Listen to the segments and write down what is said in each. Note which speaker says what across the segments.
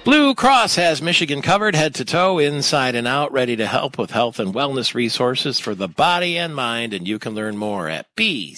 Speaker 1: Blue Cross has Michigan covered head to toe, inside and out, ready to help with health and wellness resources for the body and mind. And you can learn more at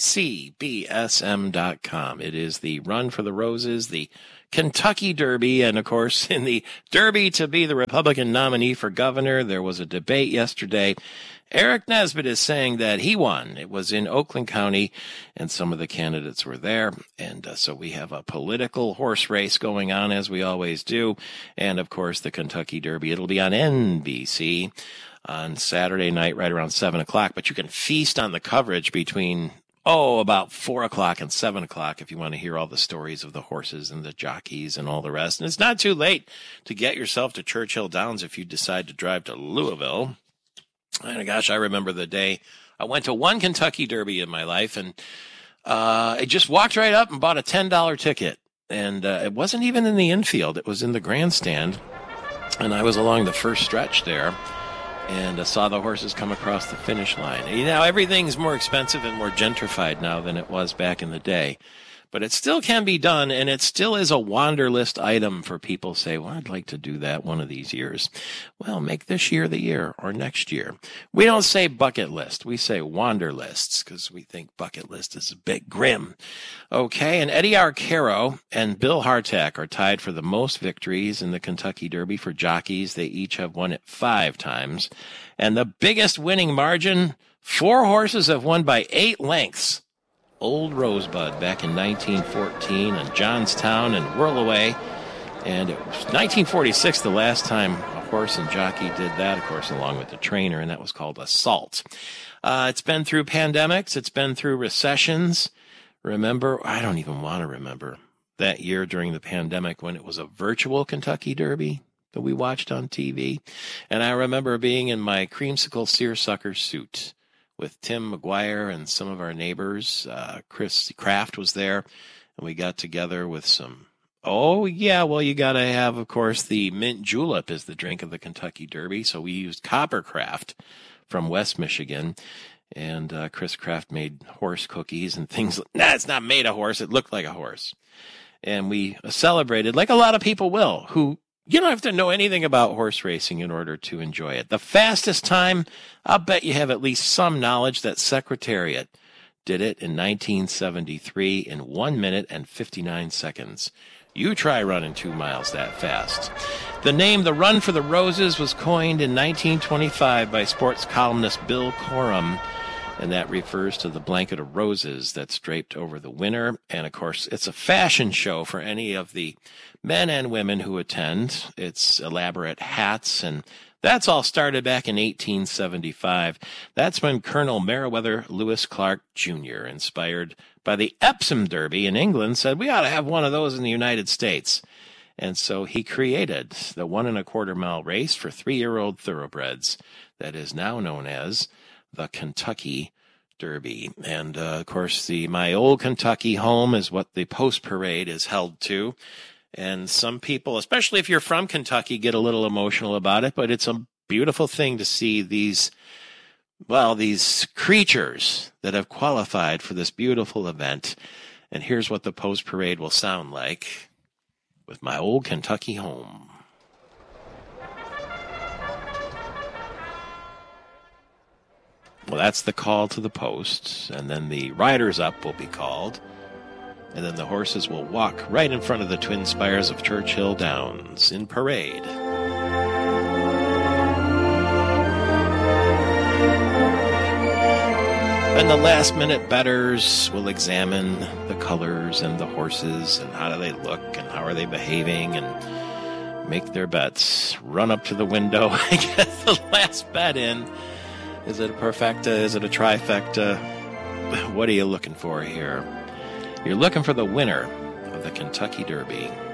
Speaker 1: bcbsm.com. It is the Run for the Roses, the Kentucky Derby, and of course, in the Derby to be the Republican nominee for governor, there was a debate yesterday. Eric Nesbitt is saying that he won. It was in Oakland County, and some of the candidates were there. And so we have a political horse race going on, as we always do. And, of course, the Kentucky Derby. It'll be on NBC on Saturday night, right around 7 o'clock. But you can feast on the coverage between, about 4 o'clock and 7 o'clock if you want to hear all the stories of the horses and the jockeys and all the rest. And it's not too late to get yourself to Churchill Downs if you decide to drive to Louisville. And gosh, I remember the day I went to one Kentucky Derby in my life, and I just walked right up and bought a $10 ticket. And it wasn't even in the infield. It was in the grandstand. And I was along the first stretch there and saw the horses come across the finish line. You know, everything's more expensive and more gentrified now than it was back in the day. But it still can be done, and it still is a wanderlist item for people who say, well, I'd like to do that one of these years. Well, make this year the year, or next year. We don't say bucket list. We say wanderlists, because we think bucket list is a bit grim. Okay, and Eddie Arcaro and Bill Hartack are tied for the most victories in the Kentucky Derby for jockeys. They each have won it 5 times. And the biggest winning margin, 4 horses have won by 8 lengths. Old Rosebud back in 1914 and Johnstown and Whirlaway. And it was 1946 the last time a horse and jockey did that, of course, along with the trainer, and that was called Assault. It's been through pandemics. It's been through recessions. Remember, I don't even want to remember that year during the pandemic when it was a virtual Kentucky Derby that we watched on TV. And I remember being in my creamsicle seersucker suit with Tim McGuire and some of our neighbors. Chris Kraft was there, and we got together with some, you got to have, of course, the mint julep is the drink of the Kentucky Derby, so we used Coppercraft from West Michigan, and Chris Kraft made horse cookies and things. It's not made a horse, it looked like a horse. And we celebrated, like a lot of people will, who you don't have to know anything about horse racing in order to enjoy it. The fastest time, I'll bet you have at least some knowledge that Secretariat did it in 1973 in 1 minute and 59 seconds. You try running 2 miles that fast. The name The Run for the Roses was coined in 1925 by sports columnist Bill Corum, and that refers to the blanket of roses that's draped over the winner. And, of course, it's a fashion show for any of the men and women who attend. It's elaborate hats, and that's all started back in 1875. That's when Colonel Meriwether Lewis Clark Jr., inspired by the Epsom Derby in England, said we ought to have one of those in the United States. And so he created the 1 1/4 mile race for 3-year-old thoroughbreds that is now known as the Kentucky Derby. And, of course, my old Kentucky home is what the post parade is held to. And some people, especially if you're from Kentucky, get a little emotional about it. But it's a beautiful thing to see these creatures that have qualified for this beautiful event. And here's what the post parade will sound like with my old Kentucky home. Well, that's the call to the post, and then the riders up will be called, and then the horses will walk right in front of the twin spires of Churchill Downs in parade. And the last-minute bettors will examine the colors and the horses and how do they look and how are they behaving and make their bets. Run up to the window and get the last bet in. Is it a perfecta? Is it a trifecta? What are you looking for here? You're looking for the winner of the Kentucky Derby.